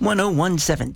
1017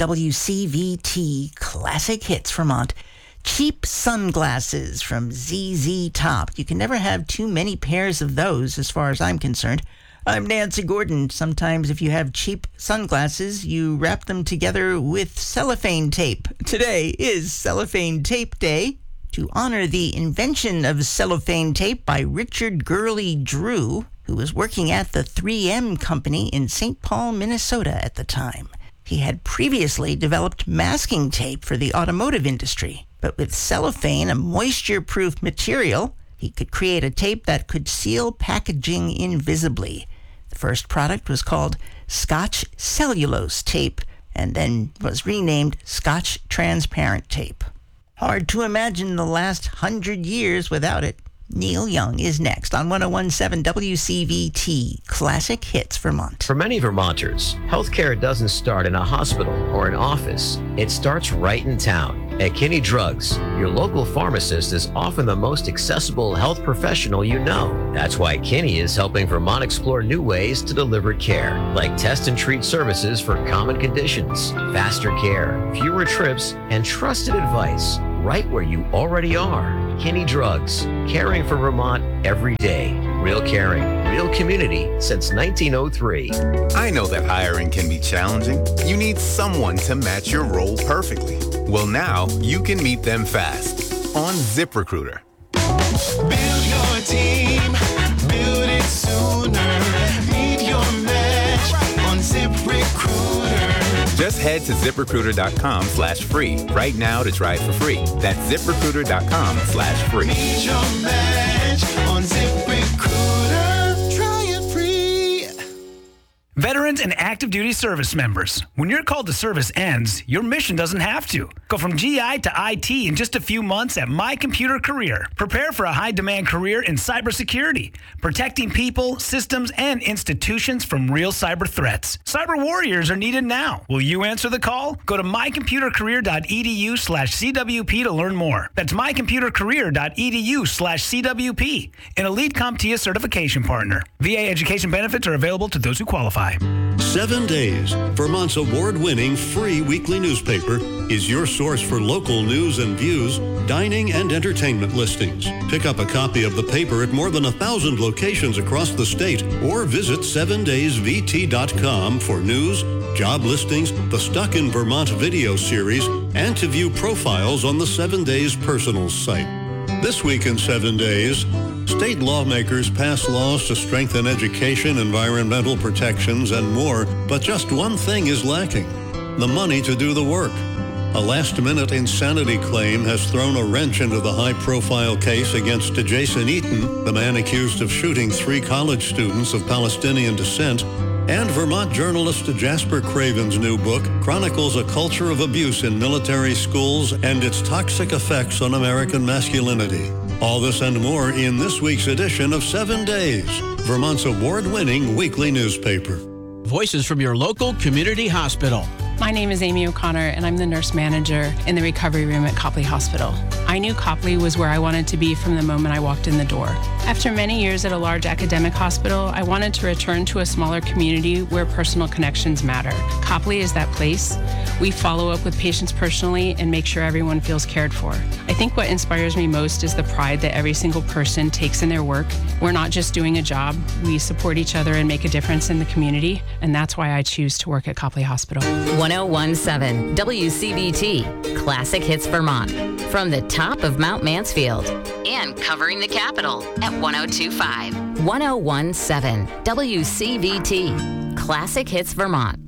WCVT Classic Hits Vermont. Cheap sunglasses from ZZ Top. You can never have too many pairs of those as far as I'm concerned. I'm Nancy Gordon. Sometimes if you have cheap sunglasses, you wrap them together with cellophane tape. Today is Cellophane Tape Day. To honor the invention of cellophane tape by Richard Gurley Drew, who was working at the 3M Company in St. Paul, Minnesota at the time. He had previously developed masking tape for the automotive industry, but with cellophane, a moisture-proof material, he could create a tape that could seal packaging invisibly. The first product was called Scotch Cellulose Tape, and then was renamed Scotch Transparent Tape. Hard to imagine the last 100 years without it. Neil Young is next on 1017 WCVT Classic Hits Vermont. For many Vermonters, healthcare doesn't start in a hospital or an office. It starts right in town. At Kinney Drugs, your local pharmacist is often the most accessible health professional you know. That's why Kinney is helping Vermont explore new ways to deliver care, like test and treat services for common conditions, faster care, fewer trips, and trusted advice right where you already are. Kinney Drugs, caring for Vermont every day. Real caring, real community since 1903. I know that hiring can be challenging. You need someone to match your role perfectly. Well, now you can meet them fast on ZipRecruiter. Build your team, build it sooner. Meet your match on ZipRecruiter. Just head to ZipRecruiter.com/free right now to try it for free. That's ZipRecruiter.com/free. Meet your match on ZipRecruiter. Try it free. Veterans and active duty service members, when your call to service ends, your mission doesn't have to. Go from GI to IT in just a few months at My Computer Career. Prepare for a high-demand career in cybersecurity, protecting people, systems, and institutions from real cyber threats. Cyber warriors are needed now. Will you answer the call? Go to mycomputercareer.edu/CWP to learn more. That's mycomputercareer.edu/CWP, an Elite CompTIA certification partner. VA education benefits are available to those who qualify. 7 Days, Vermont's award-winning free weekly newspaper, is your source for local news and views, dining and entertainment listings. Pick up a copy of the paper at more than 1,000 locations across the state or visit 7daysvt.com for news, job listings, the Stuck in Vermont video series, and to view profiles on the 7 Days Personals site. This week in 7 Days, state lawmakers pass laws to strengthen education, environmental protections, and more, but just one thing is lacking: the money to do the work. A last-minute insanity claim has thrown a wrench into the high-profile case against Jason Eaton, the man accused of shooting 3 college students of Palestinian descent, and Vermont journalist Jasper Craven's new book chronicles a culture of abuse in military schools and its toxic effects on American masculinity. All this and more in this week's edition of 7 Days, Vermont's award-winning weekly newspaper. Voices from your local community hospital. My name is Amy O'Connor, and I'm the nurse manager in the recovery room at Copley Hospital. I knew Copley was where I wanted to be from the moment I walked in the door. After many years at a large academic hospital, I wanted to return to a smaller community where personal connections matter. Copley is that place. We follow up with patients personally and make sure everyone feels cared for. I think what inspires me most is the pride that every single person takes in their work. We're not just doing a job, we support each other and make a difference in the community, and that's why I choose to work at Copley Hospital. 1017 WCVT Classic Hits Vermont, from the top of Mount Mansfield and covering the capital at 1025. 1017 WCVT Classic Hits Vermont.